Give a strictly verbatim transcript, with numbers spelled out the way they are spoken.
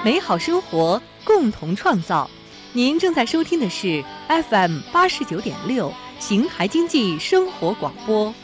美好生活共同创造。您正在收听的是 F M 八十九点六 邢台经济生活广播。